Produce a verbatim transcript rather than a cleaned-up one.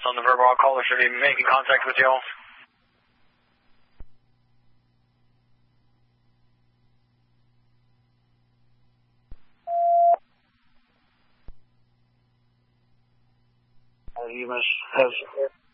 on the verbal. Our caller should be making contact with y'all. Uh, you must have